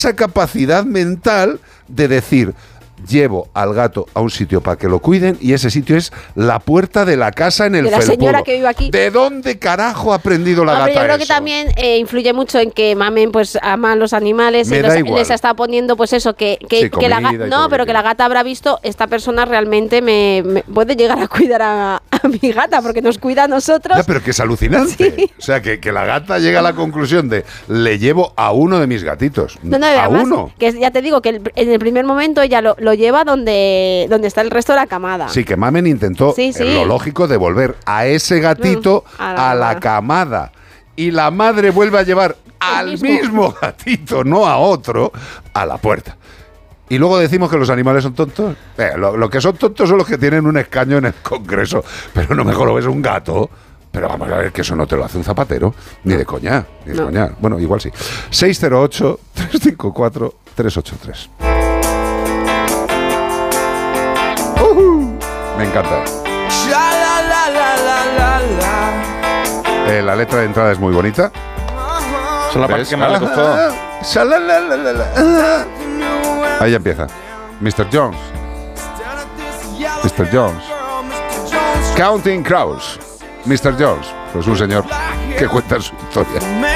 esa capacidad mental de decir, llevo al gato a un sitio para que lo cuiden y ese sitio es la puerta de la casa en el de la felpudo. señora que vive aquí. ¿De dónde carajo ha aprendido la gata yo creo eso? que también influye mucho en que mamen, pues aman los animales Me y da igual. les está poniendo pues eso, que la comida y gata, todo no, pero lo que la gata habrá visto, esta persona realmente me puede llegar a cuidar a mi gata, porque nos cuida a nosotros. Ya, pero que es alucinante. Sí. O sea, que la gata llega a la conclusión de, le llevo a uno de mis gatitos. No, a además, uno. que ya te digo que en el primer momento ella lo lleva donde está el resto de la camada. Sí, que Mamen intentó, Sí. lo lógico, devolver a ese gatito a la camada. Y la madre vuelve a llevar al mismo gatito, no a otro, a la puerta. Y luego decimos que los animales son tontos. Lo que son tontos son los que tienen un escaño en el Congreso. Pero no mejor lo ves un gato. Pero vamos a ver que eso no te lo hace un zapatero. Ni de coña. Ni de coña. Bueno, igual sí. 608-354-383. Me encanta. La letra de entrada es muy bonita. Esa es la parte que más le costó. Ahí ya empieza. Mr. Jones. Mr. Jones. Counting Crows. Mr. Jones. Pues un señor que cuenta su historia.